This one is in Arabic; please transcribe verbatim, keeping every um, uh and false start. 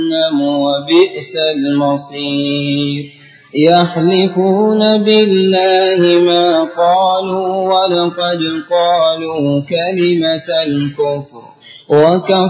وبئس المصير يحلفون بالله ما قالوا ولقد قالوا كلمة الكفر وكفروا